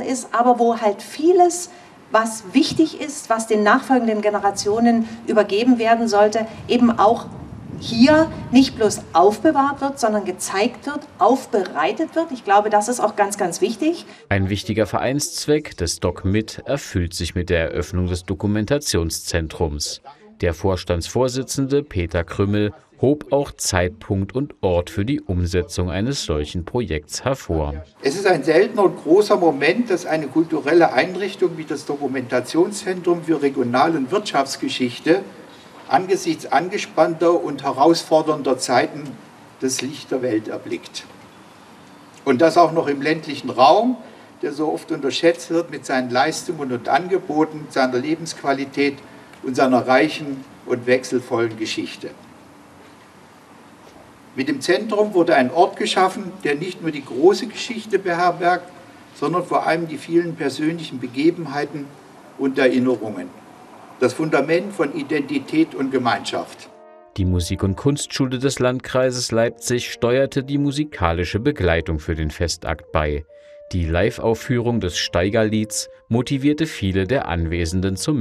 ist, aber wo halt vieles, was wichtig ist, was den nachfolgenden Generationen übergeben werden sollte, eben auch hier nicht bloß aufbewahrt wird, sondern gezeigt wird, aufbereitet wird. Ich glaube, das ist auch ganz, ganz wichtig. Ein wichtiger Vereinszweck des DocMIT erfüllt sich mit der Eröffnung des Dokumentationszentrums. Der Vorstandsvorsitzende Peter Krümmel hob auch Zeitpunkt und Ort für die Umsetzung eines solchen Projekts hervor. Es ist ein seltener und großer Moment, dass eine kulturelle Einrichtung wie das Dokumentationszentrum für Regional- und Wirtschaftsgeschichte angesichts angespannter und herausfordernder Zeiten das Licht der Welt erblickt. Und das auch noch im ländlichen Raum, der so oft unterschätzt wird mit seinen Leistungen und Angeboten, seiner Lebensqualität und seiner reichen und wechselvollen Geschichte. Mit dem Zentrum wurde ein Ort geschaffen, der nicht nur die große Geschichte beherbergt, sondern vor allem die vielen persönlichen Begebenheiten und Erinnerungen. Das Fundament von Identität und Gemeinschaft. Die Musik- und Kunstschule des Landkreises Leipzig steuerte die musikalische Begleitung für den Festakt bei. Die Live-Aufführung des Steigerlieds motivierte viele der Anwesenden zum